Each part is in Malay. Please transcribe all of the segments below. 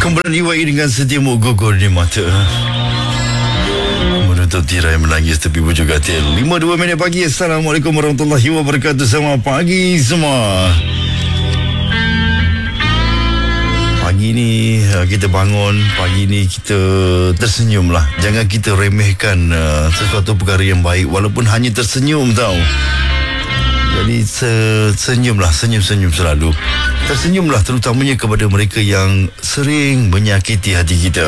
Kumpulan Iwai dengan setiamu gugur di mata, menutup tirai menangis tepi bujur katil. 5:02 minit pagi. Assalamualaikum warahmatullahi wabarakatuh. Selamat pagi semua. Pagi ni kita bangun, pagi ni kita tersenyum lah. Jangan kita remehkan sesuatu perkara yang baik walaupun hanya tersenyum tau. Jadi senyumlah, senyum-senyum selalu. Tersenyumlah terutamanya kepada mereka yang sering menyakiti hati kita.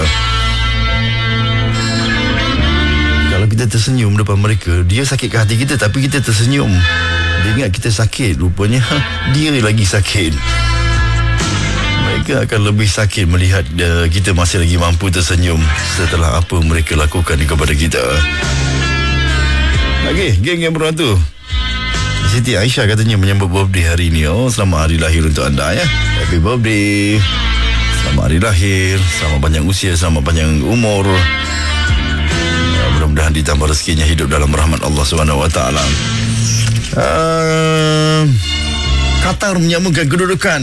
Kalau kita tersenyum depan mereka, dia sakitkan hati kita tapi kita tersenyum. Dia ingat kita sakit, rupanya dia lagi sakit. Mereka akan lebih sakit melihat kita masih lagi mampu tersenyum setelah apa mereka lakukan kepada kita. Okey, geng yang berantu, Siti Aisyah katanya menyambut birthday hari ini. Oh, selamat hari lahir untuk anda ya. Happy birthday. Selamat hari lahir, selamat panjang usia, selamat panjang umur. Mudah-mudahan ditambah rezekinya hidup dalam rahmat Allah SWT. Qatar menyamakan kedudukan.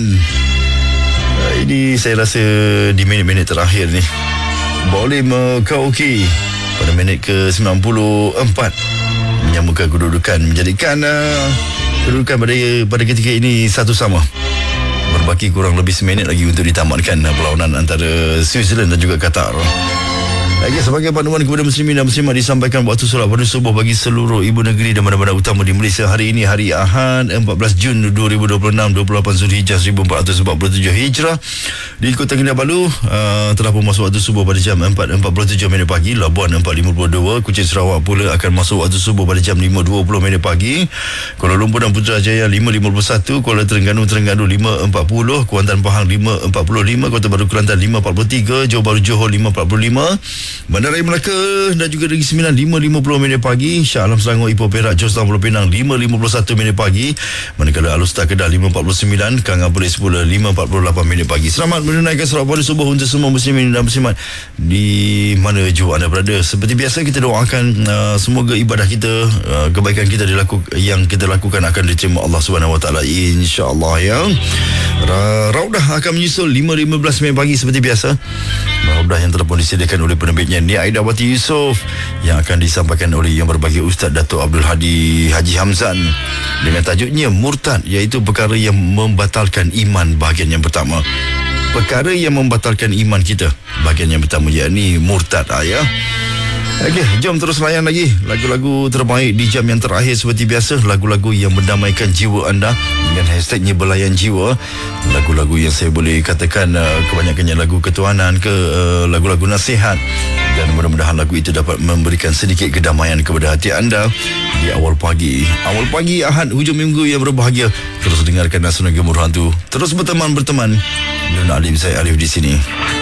Ini saya rasa di minit-minit terakhir ni boleh mengauki pada minit ke-94 menyamakan kedudukan, menjadikan kedudukan pada ketika ini satu sama. Berbaki kurang lebih seminit lagi untuk ditamatkan perlawanan antara Switzerland dan juga Qatar. Lagi sebagai panduan kepada muslimin dan muslimat, disampaikan waktu solat pada subuh bagi seluruh ibu negeri dan bandar-bandar utama di Malaysia hari ini, hari Ahad 14 Jun 2026, 28 Zulhijjah 1447 Hijrah. Di Kota Kinabalu telah pun masuk waktu subuh pada jam 4.47 minit pagi. Labuan 4.52, Kuching Sarawak pula akan masuk waktu subuh pada jam 5.20 minit pagi. Kuala Lumpur dan Putrajaya 5.51, Kuala Terengganu 5.40, Kuantan Pahang 5.45, Kota Baru Kelantan 5.43, Johor Bahru Johor 5.45, Bandaraya Melaka dan juga Negeri Sembilan 5.50 minit pagi, Shah Alam Selangor, Ipoh Perak, Johor Pulau Pinang 5.51 minit pagi, manakala Alustar Kedah 5.49, Kang Apelis pula 5.48 minit pagi. Selamat menunaikan solat pada subuh untuk semua muslimin dan muslimat di mana jua anda berada. Seperti biasa kita doakan semoga ibadah kita, kebaikan kita yang kita lakukan akan diterima Allah SWT, insya-Allah ya. Raudah akan menyusul 5.15 minit pagi seperti biasa. Raudah yang telah pun disediakan oleh penerbitnya Ni Aidawati Yusof, yang akan disampaikan oleh yang berbahagia Ustaz Dato' Abdul Hadi Haji Hamzan dengan tajuknya Murtad, iaitu perkara yang membatalkan iman, bahagian yang pertama. Perkara yang membatalkan iman kita, bahagian yang pertama, yakni murtad ya. Okey, jom terus layan lagi lagu-lagu terbaik di jam yang terakhir seperti biasa. Lagu-lagu yang mendamaikan jiwa anda dengan hashtagnya Belayan Jiwa. Lagu-lagu yang saya boleh katakan kebanyakannya lagu ketuhanan ke lagu-lagu nasihat. Dan mudah-mudahan lagu itu dapat memberikan sedikit kedamaian kepada hati anda di awal pagi. Awal pagi Ahad, hujung minggu yang berbahagia. Terus dengarkan Nasional Gemur Hantu. Terus berteman. Nun Alim, saya Alif di sini.